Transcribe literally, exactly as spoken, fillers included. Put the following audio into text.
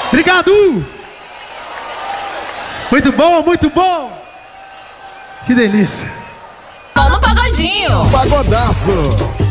Obrigado! Muito bom, muito bom! Que delícia! Vamos no pagodinho! Pagodaço!